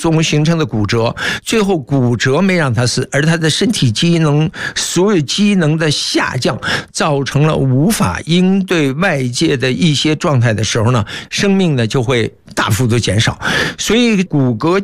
中形成的骨折，最后骨折没让他死，而他的身体机能所有机能的下降，造成了无法应对外界的一些状态的时候呢，生命呢就会大幅度减少。所以骨骼